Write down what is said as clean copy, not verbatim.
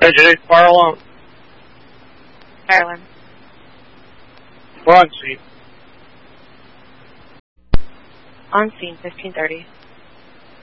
Hey, Jay, fire alarm. Fire alarm. We're on scene. On scene, 1530.